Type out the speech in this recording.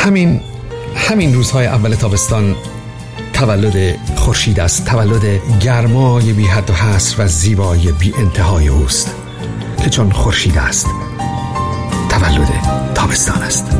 همین روزهای اول تابستان تولد خورشید است، تولد گرمای بی حد و حصر و زیبای بی انتهای اوست که چون خورشید است تولد تابستان است.